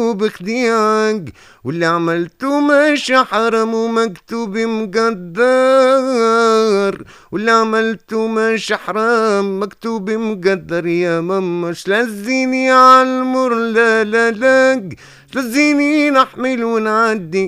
بخديعك، واللي عملته مش حرام ومكتوب مقدر، واللي عملته مش حرام مكتوب مقدر. يا ماما شلزيني عالمر لا لا لا، شلزيني نحمل ونعدي